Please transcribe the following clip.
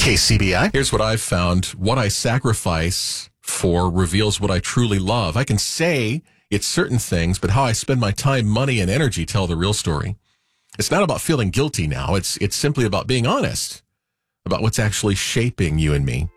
KCBI. Here's what I've found. What I sacrifice for reveals what I truly love. I can say it's certain things, but how I spend my time, money, and energy tell the real story. It's not about feeling guilty now. It's simply about being honest about what's actually shaping you and me.